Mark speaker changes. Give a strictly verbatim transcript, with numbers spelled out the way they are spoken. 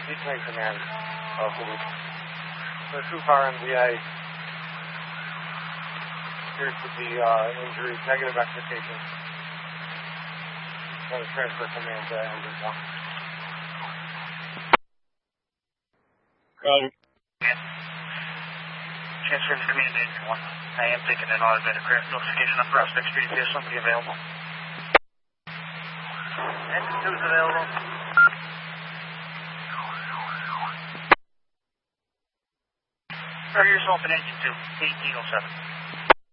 Speaker 1: Detained command. Uh, Hulu. The Trooper M V A appears to be uh, injuries, negative excitation. Going to transfer command to engine one.
Speaker 2: Roger.
Speaker 3: Transfer to command to engine one. I am taking an automatic craft notification on Prospect Street. Is somebody available? Engine two is available. Couriers open engine two, eighteen oh seven.